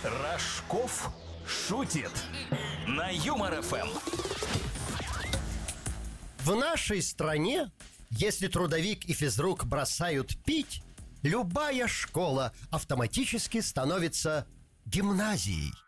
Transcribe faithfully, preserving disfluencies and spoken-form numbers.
Рожков шутит на Юмор эф эм. В нашей стране, если трудовик и физрук бросают пить, любая школа автоматически становится гимназией.